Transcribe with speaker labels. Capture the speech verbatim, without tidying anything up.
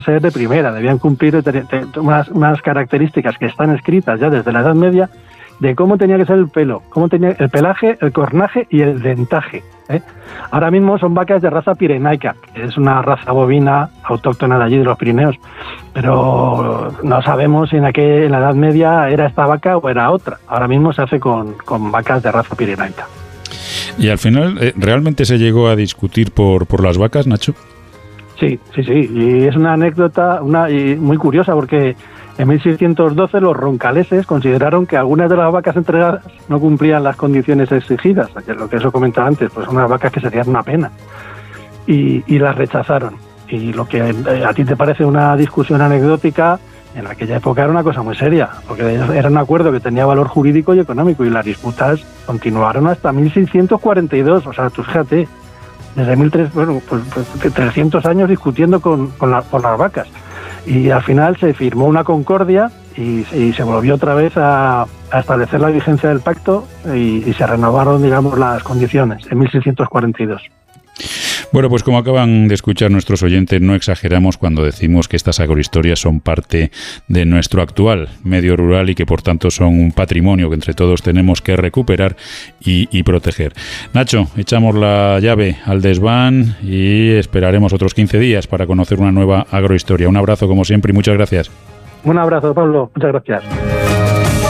Speaker 1: ser de primera, debían cumplir unas, unas características que están escritas ya desde la Edad Media de cómo tenía que ser el pelo, cómo tenía el pelaje, el cornaje y el dentaje, ¿eh? Ahora mismo son vacas de raza pirenaica, que es una raza bovina autóctona de allí de los Pirineos, pero no sabemos si en, aquel, en la Edad Media era esta vaca o era otra. Ahora mismo se hace con, con vacas de raza pirenaica.
Speaker 2: Y al final, ¿realmente se llegó a discutir por, por las vacas, Nacho?
Speaker 1: Sí, sí, sí, y es una anécdota una, y muy curiosa porque en mil seiscientos doce los roncaleses consideraron que algunas de las vacas entregadas no cumplían las condiciones exigidas, lo que eso comentaba antes, pues unas vacas que serían una pena, y, y las rechazaron. Y lo que a ti te parece una discusión anecdótica, en aquella época era una cosa muy seria, porque era un acuerdo que tenía valor jurídico y económico, y las disputas continuaron hasta mil seiscientos cuarenta y dos, o sea, tú fíjate, desde mil trescientos, bueno, pues, pues trescientos años discutiendo con, con, la, con las vacas. Y al final se firmó una concordia y, y se volvió otra vez a, a establecer la vigencia del pacto y, y se renovaron, digamos, las condiciones en mil seiscientos cuarenta y dos.
Speaker 2: Bueno, pues como acaban de escuchar nuestros oyentes, no exageramos cuando decimos que estas agrohistorias son parte de nuestro actual medio rural y que por tanto son un patrimonio que entre todos tenemos que recuperar y, y proteger. Nacho, echamos la llave al desván y esperaremos otros quince días para conocer una nueva agrohistoria. Un abrazo como siempre y muchas gracias.
Speaker 1: Un abrazo, Pablo. Muchas gracias.